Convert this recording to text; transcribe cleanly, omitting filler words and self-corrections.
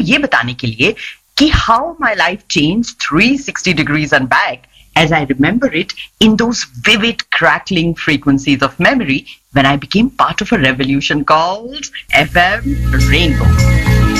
ये बताने के लिए कि how my life changed 360 degrees and back as I remember it in those vivid crackling frequencies of memory when I became part of a revolution called FM Rainbow.